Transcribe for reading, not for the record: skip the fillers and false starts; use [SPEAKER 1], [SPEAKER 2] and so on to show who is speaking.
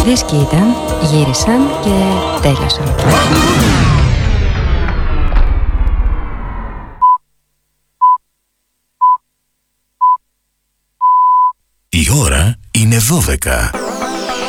[SPEAKER 1] Δίσκοι ήταν, γύρισαν και τέλειωσαν.
[SPEAKER 2] Η ώρα είναι 12.